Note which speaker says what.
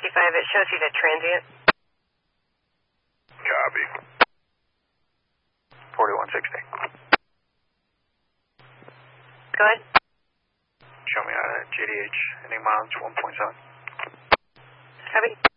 Speaker 1: it shows you the transient.
Speaker 2: Copy. 4160.
Speaker 1: Go ahead.
Speaker 2: Show me GDH, ending miles 1.7.
Speaker 1: Copy.